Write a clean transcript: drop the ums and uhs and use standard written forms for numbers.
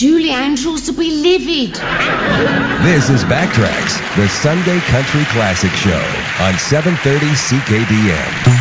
Julie Andrews will be livid. This is Backtracks, the Sunday Country Classic Show on 730 CKBN.